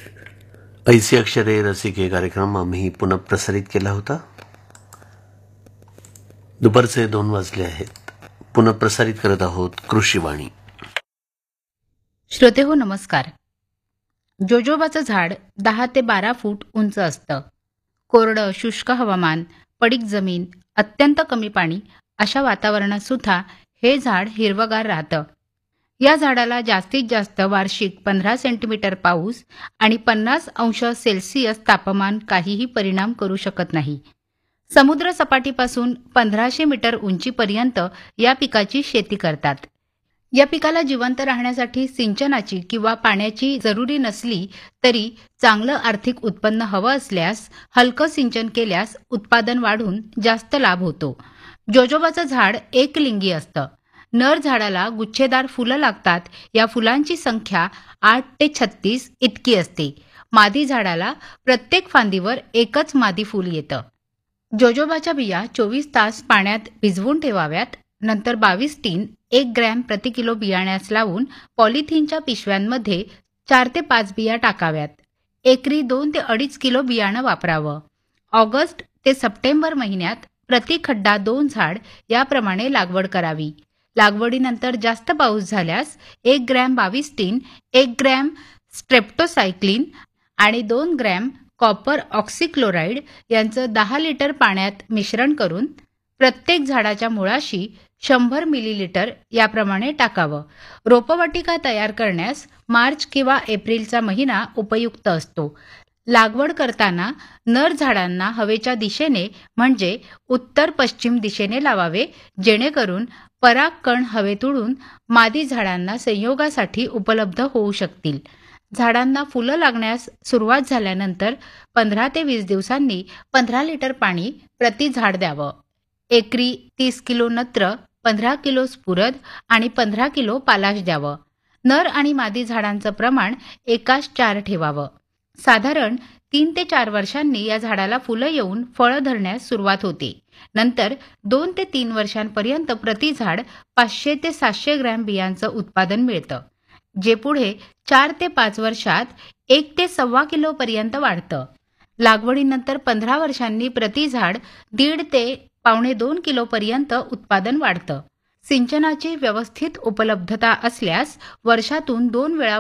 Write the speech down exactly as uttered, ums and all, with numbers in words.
ऐसी अक्षरे रसिके कार्यक्रम आम्ही पुन्हा प्रसारित केला होता. दुपारचे दोन वाजले आहेत. पुन्हा प्रसारित करत आहोत कृषीवाणी. श्रोते हो नमस्कार. जोजोबाचं झाड दहा ते बारा फूट उंच असतं. कोरडं शुष्क हवामान, पडीक जमीन, अत्यंत कमी पाणी अशा वातावरणात सुद्धा हे झाड हिरवगार राहतं. या झाडाला जास्तीत जास्त वार्षिक पंधरा सेंटीमीटर पाऊस आणि पन्नास अंश सेल्सिअस तापमान काहीही परिणाम करू शकत नाही. समुद्र सपाटीपासून पंधराशे मीटर उंचीपर्यंत या पिकाची शेती करतात. या पिकाला जिवंत राहण्यासाठी सिंचनाची किंवा पाण्याची जरुरी नसली तरी चांगलं आर्थिक उत्पन्न हवं असल्यास हलकं सिंचन केल्यास उत्पादन वाढून जास्त लाभ होतो. जोजोबाचं झाड एकलिंगी असतं. नर झाडाला गुच्छेदार फुलं लागतात. या फुलांची संख्या आठ ते छत्तीस इतकी असते. मादी झाडाला प्रत्येक फांदीवर एकच मादी फूल येतं. जोजोबाच्या बिया चोवीस तास पाण्यात भिजवून ठेवाव्यात. नंतर बावीस टीन एक ग्रॅम प्रति किलो बियाण्यास लावून पॉलिथिनच्या पिशव्यांमध्ये चार ते पाच बिया टाकाव्यात. एकरी दोन ते अडीच किलो बियाणं वापरावं. ऑगस्ट ते सप्टेंबर महिन्यात प्रति खड्डा दोन झाड याप्रमाणे लागवड करावी. लागवडीनंतर जास्त पाऊस झाल्यास एक ग्रॅम बावीस टीन एक ग्रॅम स्ट्रेप्टोसायक्लिन आणि दोन ग्रॅम कॉपर ऑक्सिक्लोराईड यांचं दहा लिटर पाण्यात मिश्रण करून प्रत्येक झाडाच्या मुळाशी शंभर मिलीलिटर याप्रमाणे टाकावं. रोपवाटिका तयार करण्यास मार्च किंवा एप्रिलचा महिना उपयुक्त असतो. लागवड करताना नर झाडांना हवेच्या दिशेने म्हणजे उत्तर पश्चिम दिशेने लावावे, जेणेकरून परागकण हवेत उडून मादी झाडांना संयोगासाठी उपलब्ध होऊ शकतील. झाडांना फुलं लागण्यास सुरुवात झाल्यानंतर पंधरा ते वीस दिवसांनी पंधरा लिटर पाणी प्रति झाड द्यावं. एकरी तीस किलो नत्र, पंधरा किलो स्फुरद आणि पंधरा किलो पालाश द्यावं. नर आणि मादी झाडांचं प्रमाण एकास चार ठेवावं. साधारण तीन ते चार वर्षांनी या झाडाला फुलं येऊन फळं धरण्यास सुरुवात होते. नंतर दोन ते तीन वर्षांपर्यंत प्रति झाड पाचशे ते सातशे ग्रॅम बियांचं उत्पादन मिळतं, जे पुढे चार ते पाच वर्षात एक ते सव्वा किलो पर्यंत वाढतं. लागवडीनंतर पंधरा वर्षांनी प्रति झाड दीड ते पावणे दोन किलो पर्यंत उत्पादन वाढतं. सिंचनाची व्यवस्थित उपलब्धता असल्यास वर्षातून दोन वेळा